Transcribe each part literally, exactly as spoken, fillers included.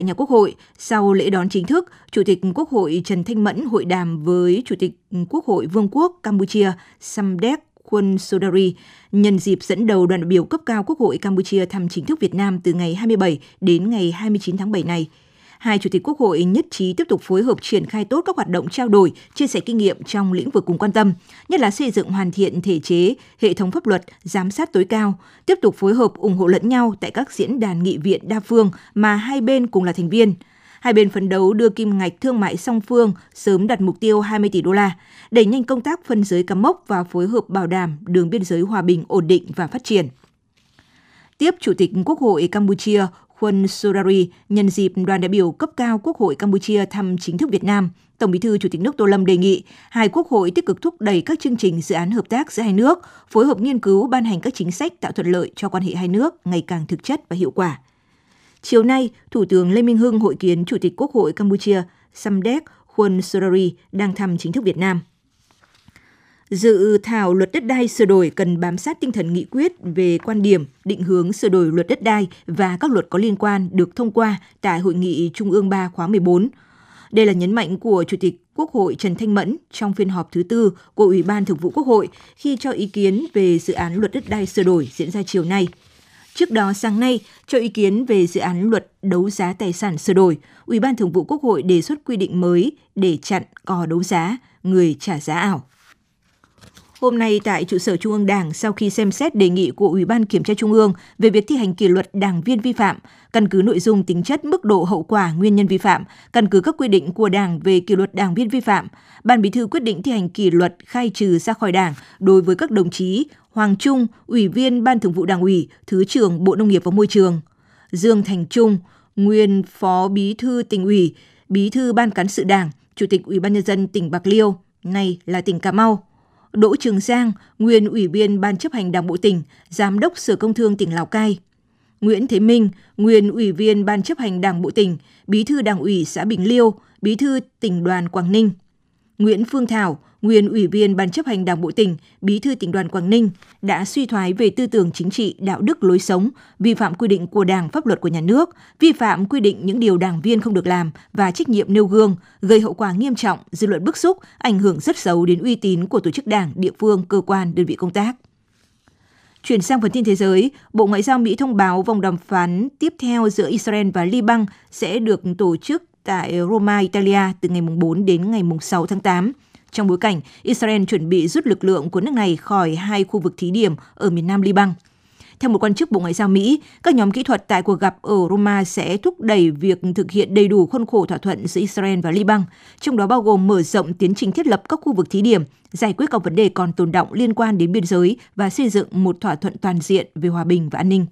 nhà Quốc hội, sau lễ đón chính thức, Chủ tịch Quốc hội Trần Thanh Mẫn hội đàm với Chủ tịch Quốc hội Vương quốc Campuchia Samdech Khuôn Sodari nhân dịp dẫn đầu đoàn đại biểu cấp cao Quốc hội Campuchia thăm chính thức Việt Nam từ ngày hai mươi bảy đến ngày hai mươi chín tháng bảy này. Hai Chủ tịch Quốc hội nhất trí tiếp tục phối hợp triển khai tốt các hoạt động trao đổi, chia sẻ kinh nghiệm trong lĩnh vực cùng quan tâm, nhất là xây dựng hoàn thiện thể chế, hệ thống pháp luật, giám sát tối cao, tiếp tục phối hợp ủng hộ lẫn nhau tại các diễn đàn nghị viện đa phương mà hai bên cùng là thành viên. Hai bên phấn đấu đưa kim ngạch thương mại song phương sớm đạt mục tiêu hai mươi tỷ đô la, đẩy nhanh công tác phân giới cắm mốc và phối hợp bảo đảm đường biên giới hòa bình, ổn định và phát triển. Tiếp Chủ tịch Quốc hội Campuchia Khuôn Sodari nhân dịp đoàn đại biểu cấp cao Quốc hội Campuchia thăm chính thức Việt Nam, Tổng Bí thư Chủ tịch nước Tô Lâm đề nghị hai quốc hội tích cực thúc đẩy các chương trình dự án hợp tác giữa hai nước, phối hợp nghiên cứu ban hành các chính sách tạo thuận lợi cho quan hệ hai nước ngày càng thực chất và hiệu quả. Chiều nay, Thủ tướng Lê Minh Hưng hội kiến Chủ tịch Quốc hội Campuchia Samdech Khuôn Sodari đang thăm chính thức Việt Nam. Dự thảo luật đất đai sửa đổi cần bám sát tinh thần nghị quyết về quan điểm, định hướng sửa đổi luật đất đai và các luật có liên quan được thông qua tại Hội nghị Trung ương ba khóa mười bốn. Đây là nhấn mạnh của Chủ tịch Quốc hội Trần Thanh Mẫn trong phiên họp thứ tư của Ủy ban Thường vụ Quốc hội khi cho ý kiến về dự án luật đất đai sửa đổi diễn ra chiều nay. Trước đó, sáng nay, cho ý kiến về dự án luật đấu giá tài sản sửa đổi, Ủy ban Thường vụ Quốc hội đề xuất quy định mới để chặn cò đấu giá, người trả giá ảo. Hôm nay tại trụ sở Trung ương Đảng, sau khi xem xét đề nghị của Ủy ban Kiểm tra Trung ương về việc thi hành kỷ luật đảng viên vi phạm, căn cứ nội dung, tính chất, mức độ hậu quả, nguyên nhân vi phạm, căn cứ các quy định của Đảng về kỷ luật đảng viên vi phạm, Ban Bí thư quyết định thi hành kỷ luật khai trừ ra khỏi Đảng đối với các đồng chí Hoàng Trung, Ủy viên Ban Thường vụ Đảng ủy, Thứ trưởng Bộ Nông nghiệp và Môi trường; Dương Thành Trung, nguyên Phó Bí thư Tỉnh ủy, Bí thư Ban Cán sự Đảng, Chủ tịch Ủy ban Nhân dân tỉnh Bạc Liêu, nay là tỉnh Cà Mau; Đỗ Trường Giang, nguyên Ủy viên Ban chấp hành Đảng bộ tỉnh, Giám đốc Sở Công Thương tỉnh Lào Cai; Nguyễn Thế Minh, nguyên Ủy viên Ban chấp hành Đảng bộ tỉnh, Bí thư Đảng ủy xã Bình Liêu, Bí thư Tỉnh đoàn Quảng Ninh; Nguyễn Phương Thảo, nguyên Ủy viên Ban chấp hành Đảng bộ tỉnh, Bí thư Tỉnh đoàn Quảng Ninh, đã suy thoái về tư tưởng chính trị, đạo đức lối sống, vi phạm quy định của Đảng, pháp luật của nhà nước, vi phạm quy định những điều đảng viên không được làm và trách nhiệm nêu gương, gây hậu quả nghiêm trọng, dư luận bức xúc, ảnh hưởng rất xấu đến uy tín của tổ chức Đảng, địa phương, cơ quan, đơn vị công tác. Chuyển sang phần tin thế giới, Bộ Ngoại giao Mỹ thông báo vòng đàm phán tiếp theo giữa Israel và Liban sẽ được tổ chức tại Roma, Italia từ ngày bốn đến ngày sáu tháng tám. Trong bối cảnh Israel chuẩn bị rút lực lượng của nước này khỏi hai khu vực thí điểm ở miền nam Liban. Theo một quan chức Bộ Ngoại giao Mỹ, các nhóm kỹ thuật tại cuộc gặp ở Roma sẽ thúc đẩy việc thực hiện đầy đủ khuôn khổ thỏa thuận giữa Israel và Liban, trong đó bao gồm mở rộng tiến trình thiết lập các khu vực thí điểm, giải quyết các vấn đề còn tồn đọng liên quan đến biên giới và xây dựng một thỏa thuận toàn diện về hòa bình và an ninh.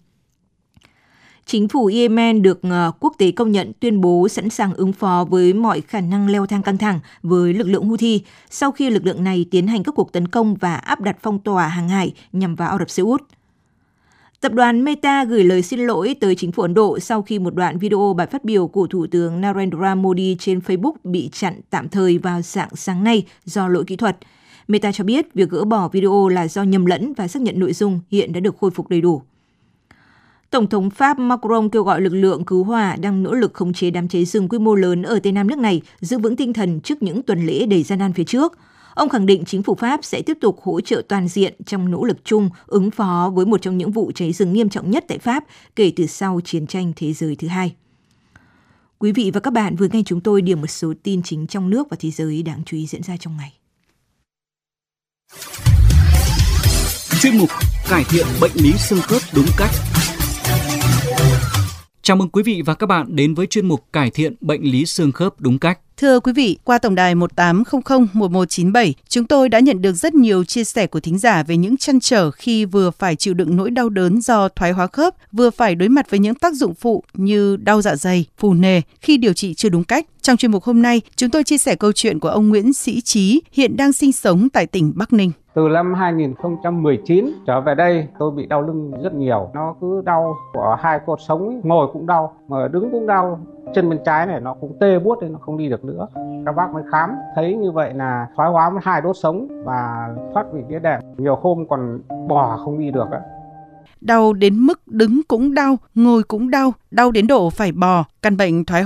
Chính phủ Yemen được quốc tế công nhận tuyên bố sẵn sàng ứng phó với mọi khả năng leo thang căng thẳng với lực lượng Houthi sau khi lực lượng này tiến hành các cuộc tấn công và áp đặt phong tỏa hàng hải nhằm vào Ả Rập Xê Út. Tập đoàn Meta gửi lời xin lỗi tới chính phủ Ấn Độ sau khi một đoạn video bài phát biểu của Thủ tướng Narendra Modi trên Facebook bị chặn tạm thời vào rạng sáng nay do lỗi kỹ thuật. Meta cho biết việc gỡ bỏ video là do nhầm lẫn và xác nhận nội dung hiện đã được khôi phục đầy đủ. Tổng thống Pháp Macron kêu gọi lực lượng cứu hỏa đang nỗ lực khống chế đám cháy rừng quy mô lớn ở Tây Nam nước này giữ vững tinh thần trước những tuần lễ đầy gian nan phía trước. Ông khẳng định chính phủ Pháp sẽ tiếp tục hỗ trợ toàn diện trong nỗ lực chung ứng phó với một trong những vụ cháy rừng nghiêm trọng nhất tại Pháp kể từ sau chiến tranh thế giới thứ hai. Quý vị và các bạn vừa nghe chúng tôi điểm một số tin chính trong nước và thế giới đáng chú ý diễn ra trong ngày. Chuyên mục cải thiện bệnh lý xương khớp đúng cách. Chào mừng quý vị và các bạn đến với chuyên mục cải thiện bệnh lý xương khớp đúng cách. Thưa quý vị, qua tổng đài một tám không không một một chín bảy, chúng tôi đã nhận được rất nhiều chia sẻ của thính giả về những trăn trở khi vừa phải chịu đựng nỗi đau đớn do thoái hóa khớp, vừa phải đối mặt với những tác dụng phụ như đau dạ dày, phù nề khi điều trị chưa đúng cách. Trong chuyên mục hôm nay, chúng tôi chia sẻ câu chuyện của ông Nguyễn Sĩ Trí, hiện đang sinh sống tại tỉnh Bắc Ninh. Từ năm hai nghìn không trăm mười chín trở về đây, tôi bị đau lưng rất nhiều. Nó cứ đau của hai cột sống, ngồi cũng đau, mà đứng cũng đau. Chân bên trái này nó cũng tê buốt nên nó không đi được nữa. Các bác mới khám, thấy như vậy là thoái hóa mất hai đốt sống và thoát vị đĩa đệm. Nhiều hôm còn bò không đi được á. Đau đến mức đứng cũng đau, ngồi cũng đau, đau đến độ phải bò. Căn bệnh thoái